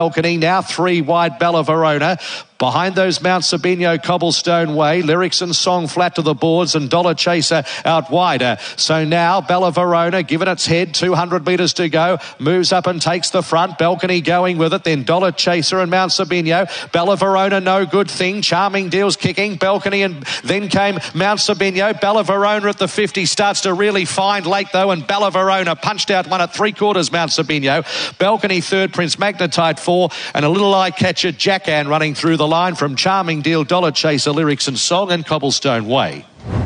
Balcony, now 3 wide, Bella Verona. Behind those, Mount Sabino, Cobblestone Way, Lyrics and Song flat to the boards, and Dollar Chaser out wider. So now Bella Verona giving its head, 200 metres to go, moves up and takes the front. Balcony going with it, then Dollar Chaser and Mount Sabino. Bella Verona, no good thing. Charming Deal's kicking. Balcony, and then came Mount Sabino. Bella Verona at the 50 starts to really find late though, and Bella Verona punched out one at 3/4 Mount Sabino. Balcony third, Prince Magnetite 4, and a little eye catcher, Jackan, running through the line from Charming Deal, Dollar Chaser, Lyrics and Song, and Cobblestone Way.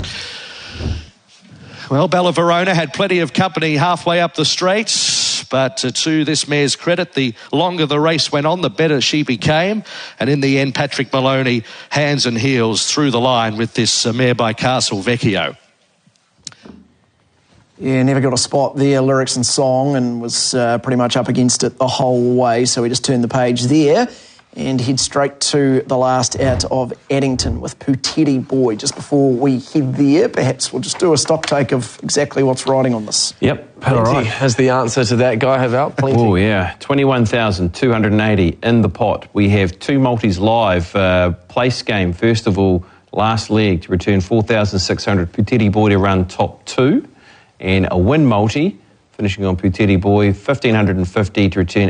Well, Bella Verona had plenty of company halfway up the straight, but to this mare's credit, the longer the race went on, the better she became. And in the end, Patrick Maloney, hands and heels through the line with this mare by Castle Vecchio. Yeah, never got a spot there, Lyrics and Song, and was pretty much up against it the whole way, so we just turned the page there and head straight to the last out of Addington with Puteri Boy. Just before we head there, perhaps we'll just do a stock take of exactly what's riding on this. Yep, plenty has the answer to that, Guy Havel. Plenty. Oh, yeah. 21,280 in the pot. We have 2 multis live. Place game, first of all, last leg to return 4,600. Puteri Boy to run top 2. And a win multi, finishing on Puteri Boy, 1,550 to return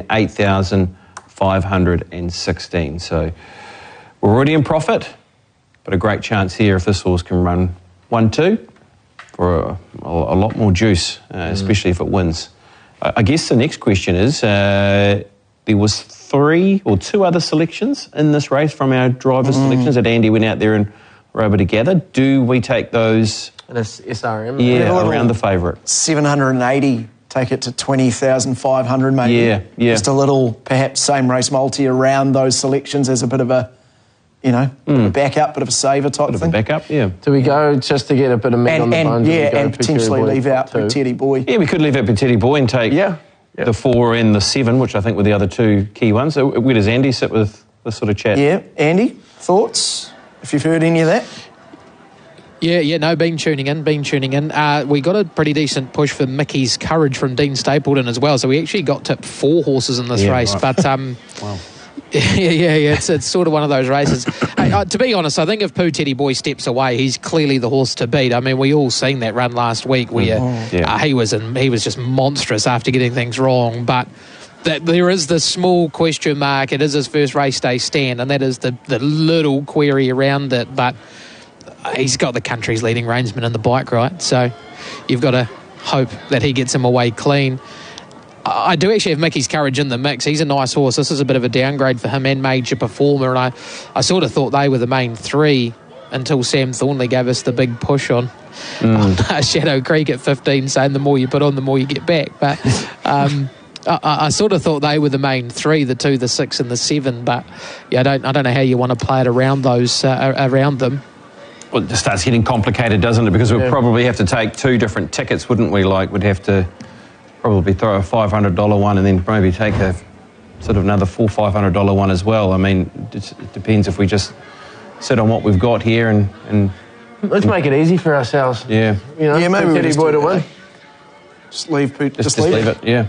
8,516. So we're already in profit, but a great chance here if this horse can run 1-2 for a lot more juice, especially if it wins. I guess the next question is, there was 3 or 2 other selections in this race from our driver selections that Andy went out there and were able to gather. Do we take those? And it's SRM. Yeah, around the favourite. 780, take it to 20,500 maybe. Yeah. Just a little, perhaps, same race multi around those selections as a bit of a, bit of a backup, bit of a saver type thing. Bit of a backup, yeah. Do we go just to get a bit of meat on the bones? And potentially leave out Puteri Boy. Yeah, we could leave out Puteri Boy and take the 4 and the 7, which I think were the other 2 key ones. So where does Andy sit with this sort of chat? Yeah, Andy, thoughts, if you've heard any of that? Been tuning in. We got a pretty decent push for Mickey's Courage from Dean Stapleton as well, so we actually got tipped 4 horses in this race, right. but wow. it's sort of one of those races. To be honest, I think if Puteri Boy steps away, he's clearly the horse to beat. I mean, we all seen that run last week where he was just monstrous after getting things wrong, but there is the small question mark. It is his first race day stand, and that is the little query around it, but he's got the country's leading reinsman in the bike, right? So you've got to hope that he gets him away clean. I do actually have Mickey's Courage in the mix. He's a nice horse. This is a bit of a downgrade for him and Major Performer, and I sort of thought they were the main 3 until Sam Thornley gave us the big push on Shadow Creek at 15, saying the more you put on, the more you get back. But I sort of thought they were the main 3, the 2, the 6 and the 7, but I don't know how you want to play it around those around them. Well, it just starts getting complicated, doesn't it? Because we'd probably have to take 2 different tickets, wouldn't we? Like, we'd have to probably throw a $500 one and then maybe take a sort of another $400-500 one as well. I mean, it depends if we just sit on what we've got here and let's make it easy for ourselves. Yeah. Maybe Puteri Boy to win. Just leave it. Just leave it. Yeah.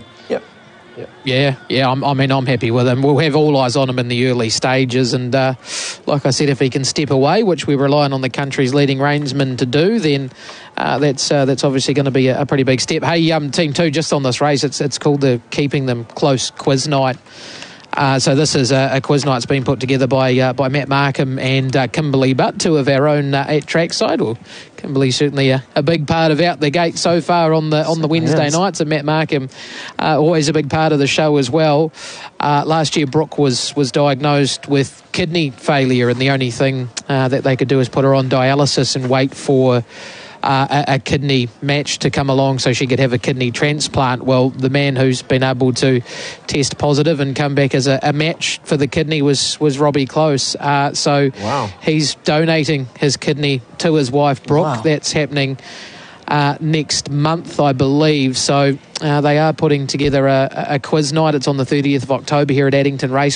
I'm happy with him. We'll have all eyes on him in the early stages, and like I said, if he can step away, which we're relying on the country's leading reinsman to do, then that's obviously going to be a pretty big step. Hey, Team 2, just on this race, it's called the Keeping Them Close Quiz Night. So this is a quiz night that's been put together by Matt Markham and Kimberly Butt, 2 of our own at trackside. Well, Kimberly's certainly a big part of Out the Gate so far on the Wednesday nights, and Matt Markham always a big part of the show as well. Last year Brooke was diagnosed with kidney failure, and the only thing that they could do is put her on dialysis and wait for a kidney match to come along so she could have a kidney transplant. Well, the man who's been able to test positive and come back as a match for the kidney was Robbie Close. He's donating his kidney to his wife Brooke. Wow. That's happening next month, I believe. So they are putting together a quiz night. It's on the 30th of October here at Addington Race.